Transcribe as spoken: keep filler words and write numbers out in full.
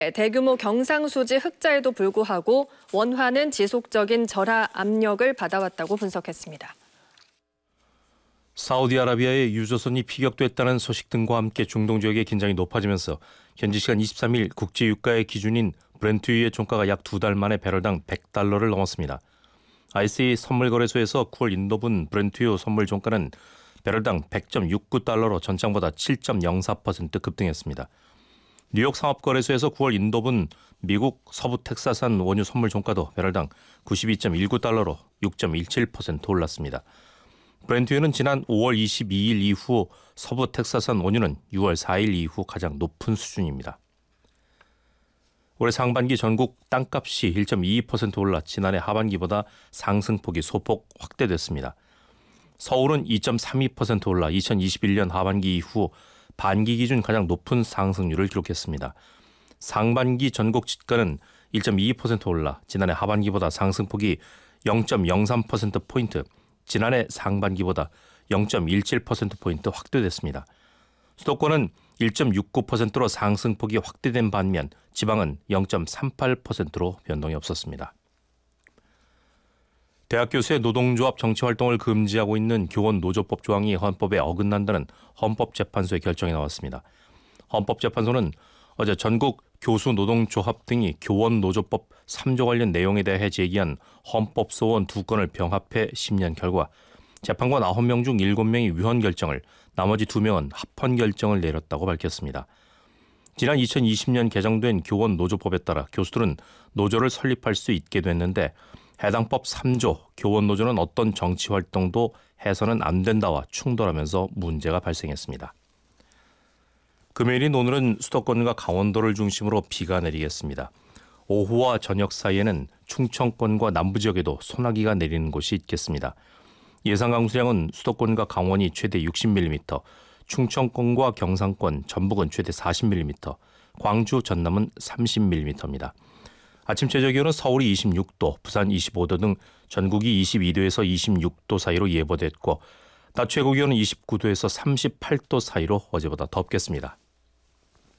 대규모 경상수지 흑자에도 불구하고 원화는 지속적인 절하 압력을 받아왔다고 분석했습니다. 사우디아라비아의 유조선이 피격됐다는 소식 등과 함께 중동 지역의 긴장이 높아지면서 현지 시간 이십삼 일 국제유가의 기준인 브렌트유의 종가가 약 두 달 만에 배럴당 백 달러를 넘었습니다. 아이씨에이 선물거래소에서 구월 인도분 브렌트유 선물 종가는 배럴당 백 점 육구 달러로 전장보다 칠 점 영사 퍼센트 급등했습니다. 뉴욕 상업거래소에서 구월 인도분 미국 서부 텍사스산 원유 선물 종가도 배럴당 구십이 점 일구 달러로 육 점 일칠 퍼센트 올랐습니다. 브렌트유는 지난 오월 이십이일 이후 서부 텍사스산 원유는 유월 사일 이후 가장 높은 수준입니다. 올해 상반기 전국 땅값이 일 점 이이 퍼센트 올라 지난해 하반기보다 상승폭이 소폭 확대됐습니다. 서울은 이 점 삼이 퍼센트 올라 이천이십일년 하반기 이후 반기 기준 가장 높은 상승률을 기록했습니다. 상반기 전국 집가는 일 점 이이 퍼센트 올라 지난해 하반기보다 상승폭이 영 점 영삼 퍼센트 포인트, 지난해 상반기보다 영 점 일칠 퍼센트 포인트 확대됐습니다. 수도권은 일 점 육구 퍼센트로 상승폭이 확대된 반면 지방은 영 점 삼팔 퍼센트로 변동이 없었습니다. 대학 교수의 노동조합 정치활동을 금지하고 있는 교원노조법 조항이 헌법에 어긋난다는 헌법재판소의 결정이 나왔습니다. 헌법재판소는 어제 전국 교수노동조합 등이 교원노조법 삼조 관련 내용에 대해 제기한 헌법소원 두 건을 병합해 심리한 결과 재판관 아홉 명 중 일곱 명이 위헌 결정을, 나머지 두 명은 합헌 결정을 내렸다고 밝혔습니다. 지난 이천이십년 개정된 교원노조법에 따라 교수들은 노조를 설립할 수 있게 됐는데 해당 법 삼조 교원노조는 어떤 정치활동도 해서는 안 된다와 충돌하면서 문제가 발생했습니다. 금요일인 오늘은 수도권과 강원도를 중심으로 비가 내리겠습니다. 오후와 저녁 사이에는 충청권과 남부지역에도 소나기가 내리는 곳이 있겠습니다. 예상 강수량은 수도권과 강원이 최대 육십 밀리미터, 충청권과 경상권, 전북은 최대 사십 밀리미터, 광주, 전남은 삼십 밀리미터입니다. 아침 최저 기온은 서울이 이십육 도, 부산 이십오 도 등 전국이 이십이 도에서 이십육 도 사이로 예보됐고 낮 최고 기온은 이십구 도에서 삼십팔 도 사이로 어제보다 덥겠습니다.